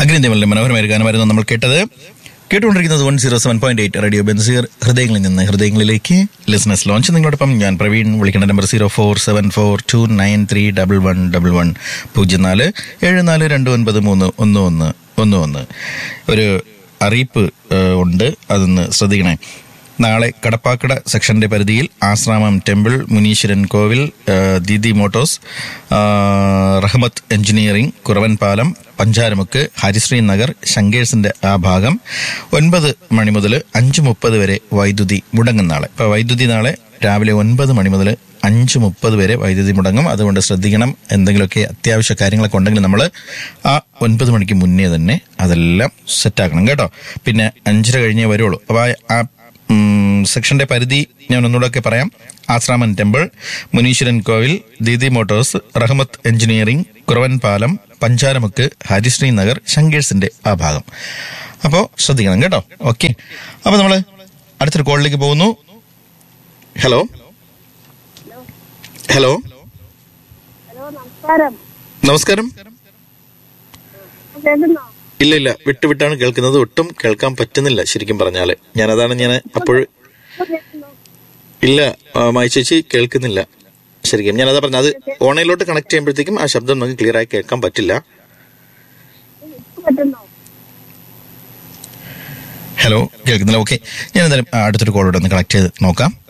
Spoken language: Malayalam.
അഗ്നിദേവലിന്റെ മനോഹരമായ ഗാനമായിരുന്നു നമ്മൾ കേട്ടുകൊണ്ടിരിക്കുന്നത് 107.8 റേഡിയോ ബെൻസീർ. ഹൃദയങ്ങളിൽ നിന്ന് ഹൃദയങ്ങളിലേക്ക് ലിസണേഴ്സ് ലോഞ്ച്. നിങ്ങളോടൊപ്പം ഞാൻ പ്രവീൺ. വിളിക്കേണ്ട നമ്പർ 0474293111 0474293111. ഒരു അറിയിപ്പ് ഉണ്ട്, അതൊന്ന് ശ്രദ്ധിക്കണേ. നാളെ കടപ്പാക്കട സെക്ഷന്റെ പരിധിയിൽ ആശ്രാമം ടെമ്പിൾ, മുനീശ്വരൻ കോവിൽ, ദീദി മോട്ടോഴ്സ്, റഹ്മത്ത് എഞ്ചിനീയറിംഗ്, കുറവൻ പാലം, പഞ്ചാരമുക്ക്, ഹരിശ്രീ നഗർ, ശങ്കേഴ്സിന്റെ ആ ഭാഗം 9 മണി മുതൽ 5:30 വരെ വൈദ്യുതി മുടങ്ങും. നാളെ ഇപ്പൊ വൈദ്യുതി നാളെ രാവിലെ 9 മണി മുതൽ 5:30 വരെ വൈദ്യുതി മുടങ്ങും. അതുകൊണ്ട് ശ്രദ്ധിക്കണം. എന്തെങ്കിലുമൊക്കെ അത്യാവശ്യ കാര്യങ്ങളൊക്കെ ഉണ്ടെങ്കിൽ നമ്മൾ ആ 9 മണിക്ക് മുന്നേ തന്നെ അതെല്ലാം സെറ്റാക്കണം കേട്ടോ. പിന്നെ 5:30 കഴിഞ്ഞേ വരുള്ളൂ. അപ്പൊ ആ സെക്ഷന്റെ പരിധി ഞാൻ ഒന്നുകൂടെ പറയാം. ആശ്രാമൻ ടെമ്പിൾ, മുനീശ്വരൻ കോവിൽ, ദീദി മോട്ടോഴ്സ്, റഹ്മത്ത് എഞ്ചിനീയറിംഗ്, കുറവൻ പാലം, പഞ്ചാരമുക്ക്, ഹരിശ്രീ നഗർ, ശങ്കേഴ്സിന്റെ ആ ഭാഗം. അപ്പോൾ ശ്രദ്ധിക്കണം കേട്ടോ. ഓക്കെ, അപ്പൊ നമ്മള് അടുത്തൊരു കോളിലേക്ക് പോകുന്നു. ഹലോ ഹലോ നമസ്കാരം. ഇല്ല, വിട്ടാണ് കേൾക്കുന്നത്. ഒട്ടും കേൾക്കാൻ പറ്റുന്നില്ല ശരിക്കും പറഞ്ഞാല്. ഞാനതാണ് അപ്പോൾ ഇല്ല, മായി ചേച്ചി കേൾക്കുന്നില്ല ശരിക്കും. ഞാനതാ പറഞ്ഞത്, അത് ഓൺലൈനിലോട്ട് കണക്ട് ചെയ്യുമ്പോഴത്തേക്കും ആ ശബ്ദം നമുക്ക് ക്ലിയർ ആയി കേൾക്കാൻ പറ്റില്ല. ഹലോ, കേൾക്കുന്നില്ല. ഓക്കെ, ഞാൻ എന്തായാലും അടുത്തൊരു കോളോട് ഒന്ന് കണക്ട് ചെയ്ത് നോക്കാം.